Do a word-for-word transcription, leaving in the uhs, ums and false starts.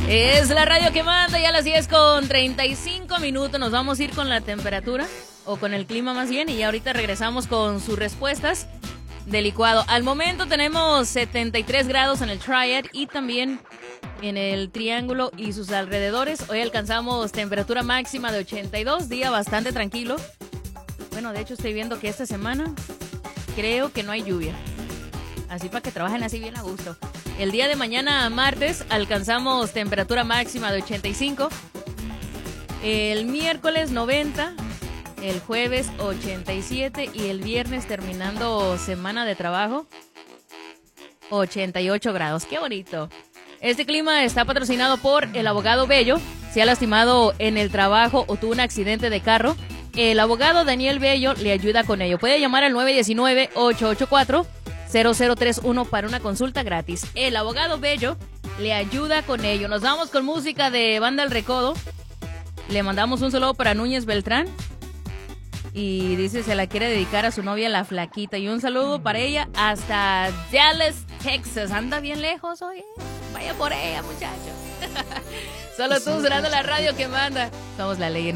Es la radio que manda, ya a las diez con treinta y cinco minutos. Nos vamos a ir con la temperatura, o con el clima más bien, y ahorita regresamos con sus respuestas de licuado. Al momento tenemos setenta y tres grados en el Triad y también en el Triángulo y sus alrededores. Hoy alcanzamos temperatura máxima de ochenta y dos, día bastante tranquilo. Bueno, de hecho estoy viendo que esta semana creo que no hay lluvia. Así para que trabajen así bien a gusto. El día de mañana, martes, alcanzamos temperatura máxima de ochenta y cinco. El miércoles, noventa. El jueves, ochenta y siete. Y el viernes, terminando semana de trabajo, ochenta y ocho grados. ¡Qué bonito! Este clima está patrocinado por el abogado Bello. Se ha lastimado en el trabajo o tuvo un accidente de carro, el abogado Daniel Bello le ayuda con ello. Puede llamar al nueve uno nueve, ocho ocho cuatro, cero cero tres uno para una consulta gratis. El abogado Bello le ayuda con ello. Nos vamos con música de Banda El Recodo. Le mandamos un saludo para Núñez Beltrán. Y dice se la quiere dedicar a su novia, la Flaquita. Y un saludo para ella hasta Dallas, Texas. Anda bien lejos hoy. Vaya por ella, muchachos. Solo tú, sonando la radio que manda. Somos la ley.